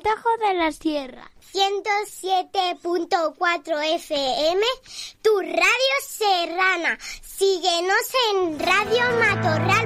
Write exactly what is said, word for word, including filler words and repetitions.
Tajo de la Sierra. ciento siete punto cuatro F M, tu radio serrana. Síguenos en Radio Matorral.